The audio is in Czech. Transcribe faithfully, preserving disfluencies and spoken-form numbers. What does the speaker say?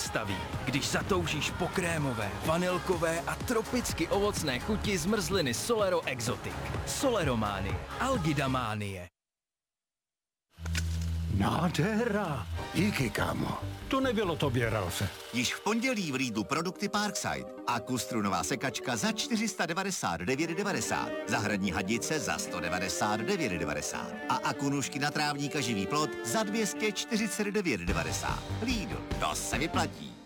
zastaví, když zatoužíš po krémové, vanilkové a tropicky ovocné chuti zmrzliny Solero Exotic. Solerománie, Algidamánie. Nádhera. Díky, kámo. To nebylo tobě, Ralfe. Již v pondělí v Lidlu produkty Parkside. Akustrunová sekačka za čtyři sta devadesát devět devadesát. Zahradní hadice za sto devadesát devět devadesát. A akunušky na trávníka živý plot za dvě stě čtyřicet devět devadesát. Lidl, to se vyplatí.